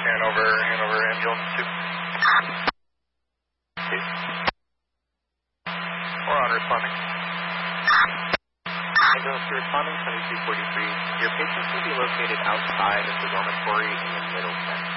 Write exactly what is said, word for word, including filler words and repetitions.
Hanover, Hanover, ambulance two. Okay. We're on responding. Ambulance two responding, twenty-two forty-three. Your patients will be located outside of the dormitory in the middle tent.